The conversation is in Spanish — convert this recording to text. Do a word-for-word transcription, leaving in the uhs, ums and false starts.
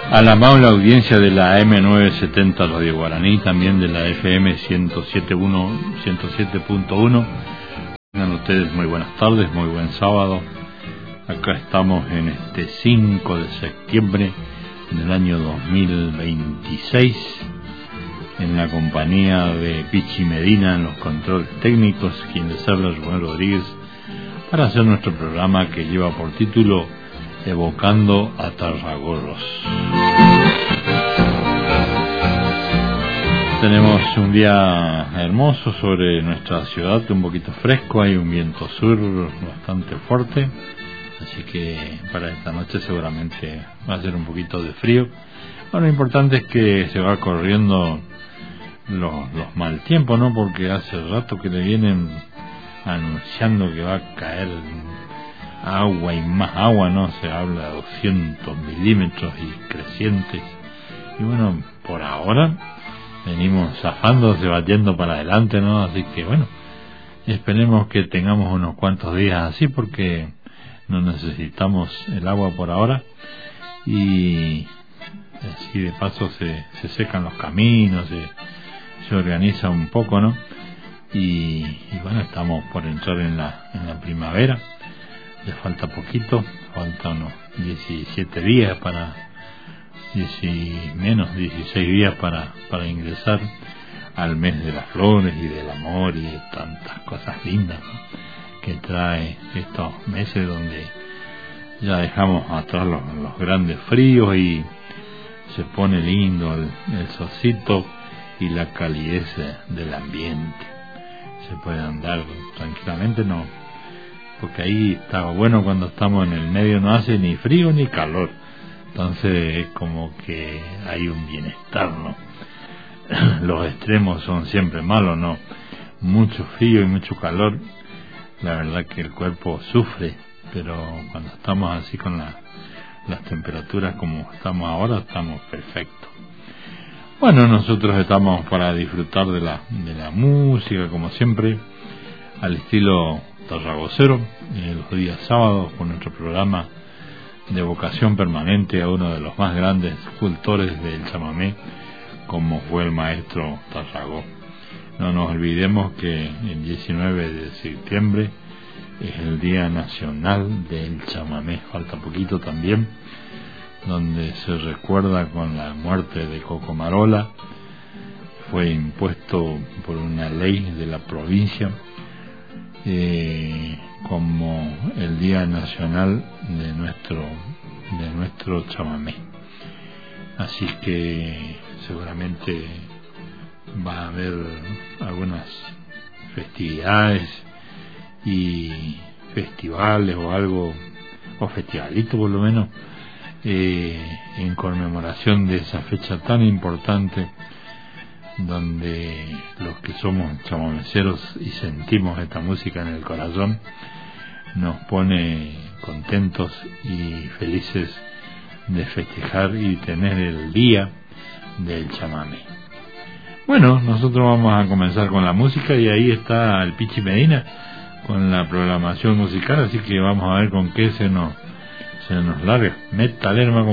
A la amable audiencia de la A M novecientos setenta Radio Guaraní, también de la F M ciento siete punto uno. Tengan ustedes muy buenas tardes, muy buen sábado. Acá estamos en este cinco de septiembre del año dos mil veintiséis, en la compañía de Pichi Medina en los controles técnicos, quien les habla, Rubén Rodríguez, para hacer nuestro programa que lleva por título Evocando a Tarragorros. Tenemos un día hermoso sobre nuestra ciudad, un poquito fresco, hay un viento sur bastante fuerte, así que para esta noche seguramente va a ser un poquito de frío. Bueno, lo importante es que se va corriendo los, los mal tiempos, ¿no? Porque hace rato que le vienen anunciando que va a caer agua y más agua, ¿no? Se habla de doscientos milímetros y crecientes. Y bueno, por ahora venimos zafando, se va yendo para adelante, ¿no? Así que bueno, esperemos que tengamos unos cuantos días así, porque no necesitamos el agua por ahora. Y así de paso se, se secan los caminos, se, se organiza un poco, ¿no? Y, y bueno, estamos por entrar en la, en la primavera. Le falta poquito, falta unos diecisiete días para, diez, menos dieciséis días para, para ingresar al mes de las flores y del amor y de tantas cosas lindas, ¿no?, que trae estos meses donde ya dejamos atrás los, los grandes fríos y se pone lindo el, el solcito y la calidez del ambiente. Se puede andar tranquilamente, no, porque ahí está bueno cuando estamos en el medio, no hace ni frío ni calor, entonces es como que hay un bienestar, ¿no? Los extremos son siempre malos, ¿no? Mucho frío y mucho calor, la verdad que el cuerpo sufre, pero cuando estamos así con la, las temperaturas como estamos ahora, estamos perfectos. Bueno, nosotros estamos para disfrutar de la, de la música, como siempre, al estilo tarragocero, eh, los días sábados, con nuestro programa de vocación permanente a uno de los más grandes cultores del chamamé, como fue el maestro Tarragó. No nos olvidemos que el diecinueve de septiembre es el Día Nacional del Chamamé, falta poquito también, donde se recuerda con la muerte de Cocomarola. Fue impuesto por una ley de la provincia eh, como el Día Nacional de nuestro de nuestro chamamé. Así que seguramente va a haber algunas festividades y festivales o algo, o festivalito por lo menos, eh, en conmemoración de esa fecha tan importante, donde los que somos chamameceros y sentimos esta música en el corazón nos pone contentos y felices de festejar y tener el día del chamamé. Bueno, nosotros vamos a comenzar con la música y ahí está el Pichi Medina con la programación musical, así que vamos a ver con qué se nos se nos larga. Métale, hermano.